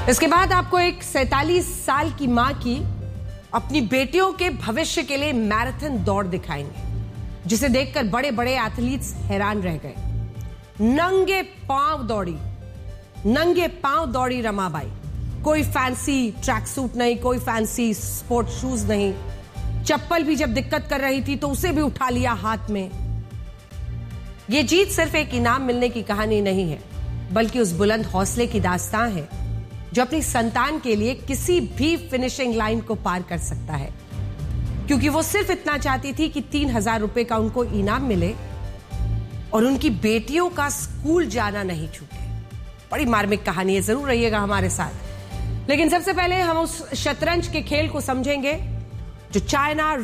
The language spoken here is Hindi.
इसके बाद आपको एक 47 साल की मां की अपनी बेटियों के भविष्य के लिए मैराथन दौड़ दिखाएंगे, जिसे देखकर बड़े बड़े एथलीट्स हैरान रह गए। नंगे पांव दौड़ी रमाबाई। कोई फैंसी ट्रैक सूट नहीं, कोई फैंसी स्पोर्ट शूज नहीं। चप्पल भी जब दिक्कत कर रही थी तो उसे भी उठा लिया हाथ में। यह जीत सिर्फ एक इनाम मिलने की कहानी नहीं है, बल्कि उस बुलंद हौसले की दास्तां है जो अपनी संतान के लिए किसी भी फिनिशिंग लाइन को पार कर सकता है, क्योंकि वो सिर्फ इतना चाहती थी कि 3,000 रुपए का उनको इनाम मिले और उनकी बेटियों का स्कूल जाना नहीं छूटे। बड़ी मार्मिक कहानी है, जरूर रहिएगा हमारे साथ। लेकिन सबसे पहले हम उस शतरंज के खेल को समझेंगे जो चाइना